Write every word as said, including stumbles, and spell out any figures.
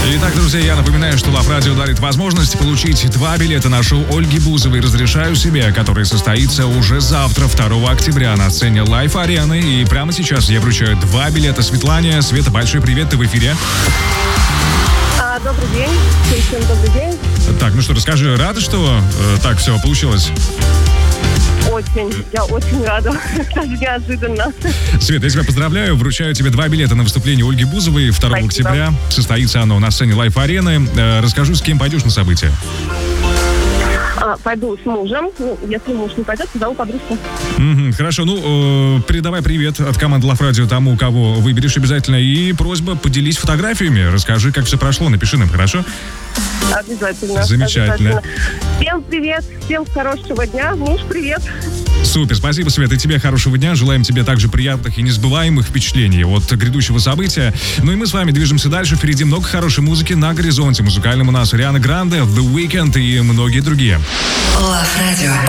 Итак, друзья, я напоминаю, что Лав Радио дарит возможность получить два билета на шоу Ольги Бузовой «Разрешаю себе», который состоится уже завтра, второго октября, на сцене Life Арены. И прямо сейчас я вручаю два билета Светлане. Света, большой привет, ты в эфире. А, добрый день. Всем добрый день. Так, ну что, расскажи, рада, что э, так все получилось? Очень, я очень рада. Даже неожиданно. Света, я тебя поздравляю. Вручаю тебе два билета на выступление Ольги Бузовой второго октября. Состоится оно на сцене Life Арены. Э, расскажу, с кем пойдешь на событие. А, пойду с мужем. Ну, если муж не пойдет, позову подружку. Mm-hmm, хорошо, ну, э, передавай привет от команды Лав Радио тому, кого выберешь обязательно. И просьба, поделись фотографиями. Расскажи, как все прошло. Напиши нам, хорошо? Обязательно. Замечательно. Обязательно. Всем привет, всем хорошего дня. Муж, привет. Супер, спасибо, Света, и тебе хорошего дня. Желаем тебе также приятных и незабываемых впечатлений от грядущего события. Ну и мы с вами движемся дальше. Впереди много хорошей музыки на горизонте. Музыкальном у нас Ариана Гранде, The Weeknd и многие другие. Лав Радио.